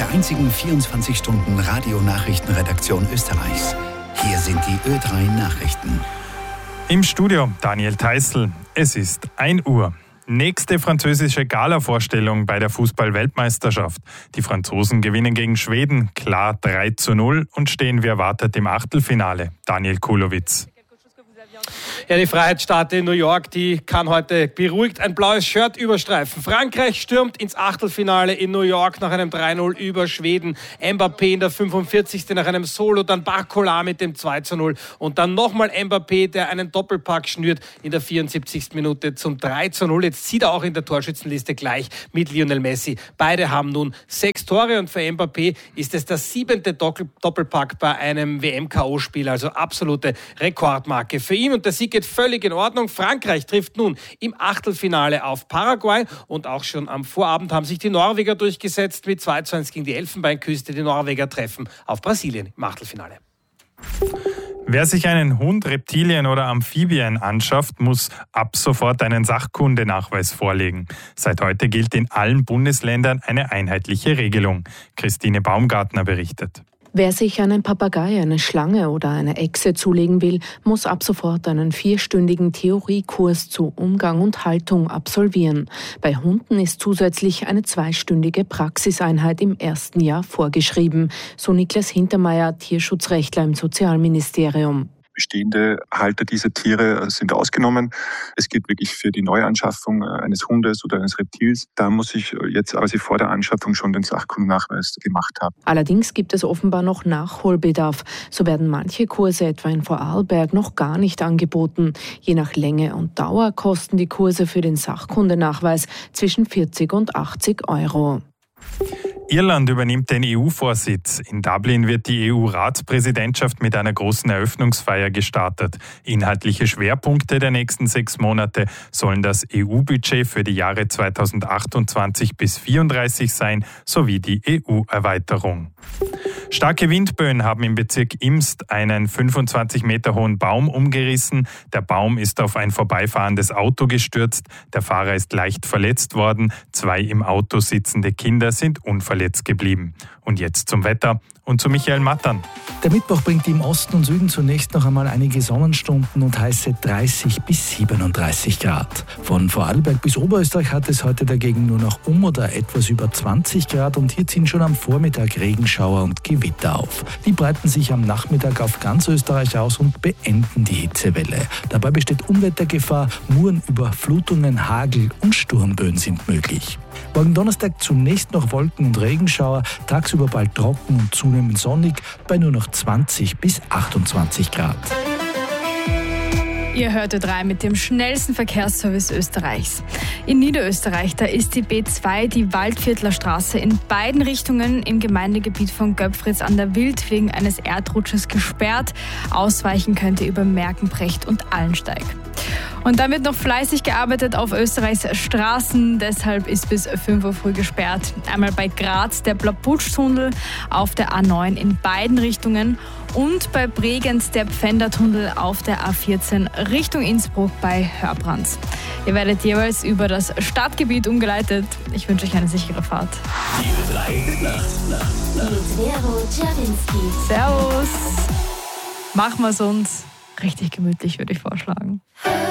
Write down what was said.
der einzigen 24-Stunden-Radio-Nachrichtenredaktion Österreichs. Hier sind die Ö3 Nachrichten. Im Studio Daniel Theißl. Es ist 1 Uhr. Nächste französische Gala-Vorstellung bei der Fußball-Weltmeisterschaft. Die Franzosen gewinnen gegen Schweden klar 3:0 und stehen wie erwartet im Achtelfinale. Daniel Kulowitz. Ja, die Freiheitsstatue in New York, die kann heute beruhigt ein blaues Shirt überstreifen. Frankreich stürmt ins Achtelfinale in New York nach einem 3:0 über Schweden. Mbappé in der 45. nach einem Solo, dann Barcola mit dem 2:0 und dann nochmal Mbappé, der einen Doppelpack schnürt in der 74. Minute zum 3:0. Jetzt zieht er auch in der Torschützenliste gleich mit Lionel Messi. Beide haben nun 6 Tore und für Mbappé ist es der 7. Doppelpack bei einem WM-KO-Spiel, also absolute Rekordmarke für ihn. Und der Sieg geht völlig in Ordnung. Frankreich trifft nun im Achtelfinale auf Paraguay und auch schon am Vorabend haben sich die Norweger durchgesetzt mit 2:1 gegen die Elfenbeinküste. Die Norweger treffen auf Brasilien im Achtelfinale. Wer sich einen Hund, Reptilien oder Amphibien anschafft, muss ab sofort einen Sachkundenachweis vorlegen. Seit heute gilt in allen Bundesländern eine einheitliche Regelung. Christine Baumgartner berichtet. Wer sich einen Papagei, eine Schlange oder eine Echse zulegen will, muss ab sofort einen 4-stündigen Theoriekurs zu Umgang und Haltung absolvieren. Bei Hunden ist zusätzlich eine 2-stündige Praxiseinheit im ersten Jahr vorgeschrieben, so Niklas Hintermeier, Tierschutzrechtler im Sozialministerium. Bestehende Halter dieser Tiere sind ausgenommen. Es geht wirklich für die Neuanschaffung eines Hundes oder eines Reptils. Da muss ich jetzt quasi vor der Anschaffung schon den Sachkundennachweis gemacht haben. Allerdings gibt es offenbar noch Nachholbedarf. So werden manche Kurse etwa in Vorarlberg noch gar nicht angeboten. Je nach Länge und Dauer kosten die Kurse für den Sachkundenachweis zwischen 40 und 80 €. Irland übernimmt den EU-Vorsitz. In Dublin wird die EU-Ratspräsidentschaft mit einer großen Eröffnungsfeier gestartet. Inhaltliche Schwerpunkte der nächsten 6 Monate sollen das EU-Budget für die Jahre 2028 bis 2034 sein, sowie die EU-Erweiterung. Starke Windböen haben im Bezirk Imst einen 25 Meter hohen Baum umgerissen. Der Baum ist auf ein vorbeifahrendes Auto gestürzt. Der Fahrer ist leicht verletzt worden. 2 im Auto sitzende Kinder sind unverletzt geblieben. Und jetzt zum Wetter und zu Michael Mattern. Der Mittwoch bringt im Osten und Süden zunächst noch einmal einige Sonnenstunden und heiße 30 bis 37 Grad. Von Vorarlberg bis Oberösterreich hat es heute dagegen nur noch oder etwas über 20 Grad und hier ziehen schon am Vormittag Regenschauer und Gewitter auf. Die breiten sich am Nachmittag auf ganz Österreich aus und beenden die Hitzewelle. Dabei besteht Unwettergefahr, Muren, Überflutungen, Hagel und Sturmböen sind möglich. Morgen Donnerstag zunächst noch Wolken und Regenschauer, tagsüber bald trocken und zunehmend sonnig bei nur noch 20 bis 28 Grad. Ihr hört Ö3 mit dem schnellsten Verkehrsservice Österreichs. In Niederösterreich, da ist die B2, die Waldviertler Straße, in beiden Richtungen im Gemeindegebiet von Göpfritz an der Wild wegen eines Erdrutsches gesperrt. Ausweichen könnt ihr über Merkenbrecht und Allensteig. Und dann wird noch fleißig gearbeitet auf Österreichs Straßen. Deshalb ist bis 5 Uhr früh gesperrt. Einmal bei Graz der Blabutsch-Tunnel auf der A9 in beiden Richtungen und bei Bregenz der Pfändertunnel auf der A14 Richtung Innsbruck bei Hörbrands. Ihr werdet jeweils über das Stadtgebiet umgeleitet. Ich wünsche euch eine sichere Fahrt. Die Ö3 Nacht. Mit Vero Czerwinski. Servus. Machen wir es uns richtig gemütlich, würde ich vorschlagen.